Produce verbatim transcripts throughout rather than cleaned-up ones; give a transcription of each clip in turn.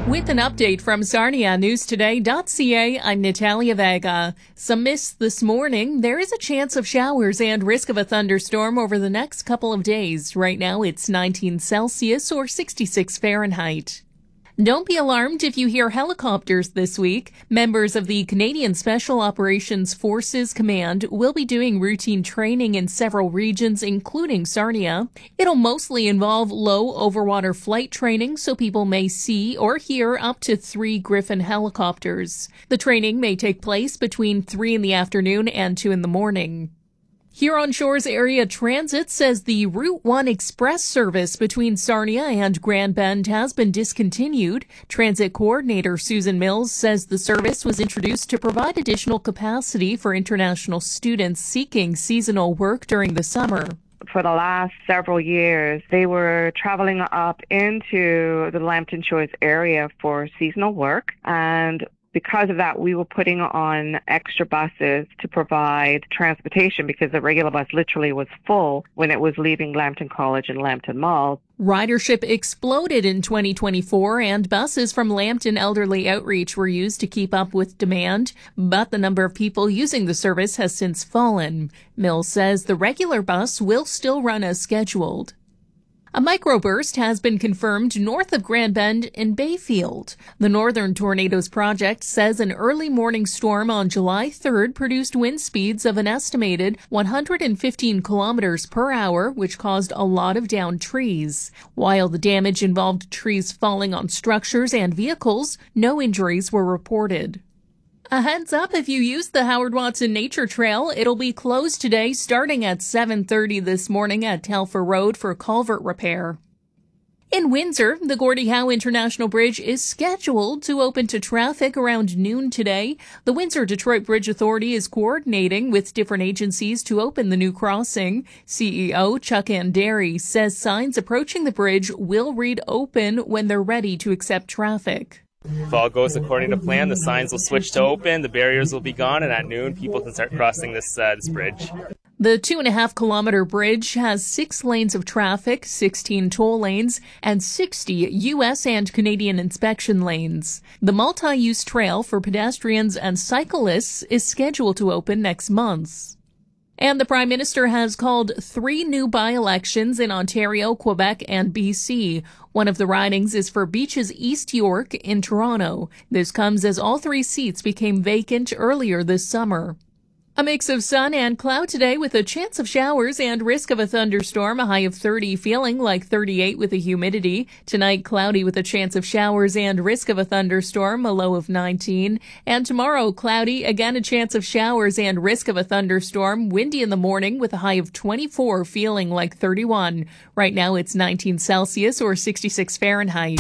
With an update from Sarnia News Today dot C A, I'm Natalia Vega. Some mists this morning. There is a chance of showers and risk of a thunderstorm over the next couple of days. Right now it's nineteen Celsius or sixty-six Fahrenheit. Don't be alarmed if you hear helicopters this week. Members of the Canadian Special Operations Forces Command will be doing routine training in several regions, including Sarnia. It'll mostly involve low overwater flight training, so people may see or hear up to three Griffon helicopters. The training may take place between three in the afternoon and two in the morning. Huron Shores Area Transit says the Route one Express service between Sarnia and Grand Bend has been discontinued. Transit Coordinator Susan Mills says the service was introduced to provide additional capacity for international students seeking seasonal work during the summer. For the last several years, they were traveling up into the Lambton Shores area for seasonal work, and because of that, we were putting on extra buses to provide transportation because the regular bus literally was full when it was leaving Lambton College and Lambton Mall. Ridership exploded in twenty twenty-four, and buses from Lambton Elderly Outreach were used to keep up with demand, but the number of people using the service has since fallen. Mills says the regular bus will still run as scheduled. A microburst has been confirmed north of Grand Bend in Bayfield. The Northern Tornadoes Project says an early morning storm on July third produced wind speeds of an estimated one hundred fifteen kilometers per hour, which caused a lot of downed trees. While the damage involved trees falling on structures and vehicles, no injuries were reported. A heads up if you use the Howard Watson Nature Trail, it'll be closed today starting at seven thirty this morning at Telfer Road for culvert repair. In Windsor, the Gordie Howe International Bridge is scheduled to open to traffic around noon today. The Windsor-Detroit Bridge Authority is coordinating with different agencies to open the new crossing. C E O Chuck Anderry says signs approaching the bridge will read open when they're ready to accept traffic. If all goes according to plan, the signs will switch to open, the barriers will be gone, and at noon, people can start crossing this, uh, this bridge. The two and a half kilometer bridge has six lanes of traffic, sixteen toll lanes, and sixty U S and Canadian inspection lanes. The multi-use trail for pedestrians and cyclists is scheduled to open next month. And the Prime Minister has called three new by-elections in Ontario, Quebec, and B C. One of the ridings is for Beaches East York in Toronto. This comes as all three seats became vacant earlier this summer. A mix of sun and cloud today with a chance of showers and risk of a thunderstorm, a high of thirty, feeling like thirty-eight with a humidity. Tonight, cloudy with a chance of showers and risk of a thunderstorm, a low of nineteen. And tomorrow, cloudy, again a chance of showers and risk of a thunderstorm, windy in the morning with a high of twenty-four, feeling like thirty-one. Right now, it's nineteen Celsius or sixty-six Fahrenheit.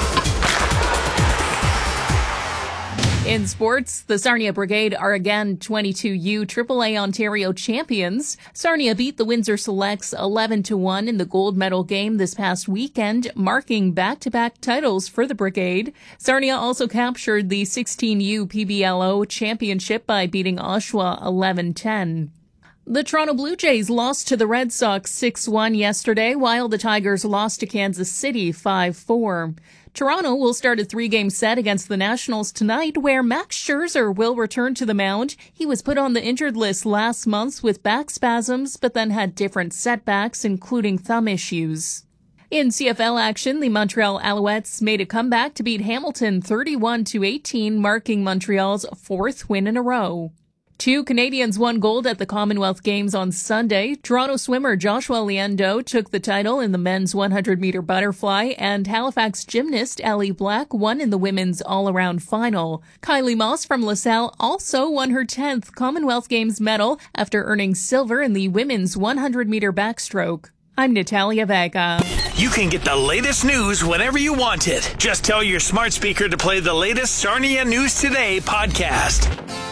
In sports, the Sarnia Brigade are again twenty-two U triple A Ontario champions. Sarnia beat the Windsor Selects eleven to one in the gold medal game this past weekend, marking back-to-back titles for the Brigade. Sarnia also captured the sixteen U P B L O championship by beating Oshawa eleven ten. The Toronto Blue Jays lost to the Red Sox six one yesterday, while the Tigers lost to Kansas City five four. Toronto will start a three-game set against the Nationals tonight, where Max Scherzer will return to the mound. He was put on the injured list last month with back spasms, but then had different setbacks, including thumb issues. In C F L action, the Montreal Alouettes made a comeback to beat Hamilton thirty-one to eighteen, marking Montreal's fourth win in a row. Two Canadians won gold at the Commonwealth Games on Sunday. Toronto swimmer Joshua Liendo took the title in the men's one hundred meter butterfly, and Halifax gymnast Ellie Black won in the women's all-around final. Kylie Moss from LaSalle also won her tenth Commonwealth Games medal after earning silver in the women's one hundred meter backstroke. I'm Natalia Vega. You can get the latest news whenever you want it. Just tell your smart speaker to play the latest Sarnia News Today podcast.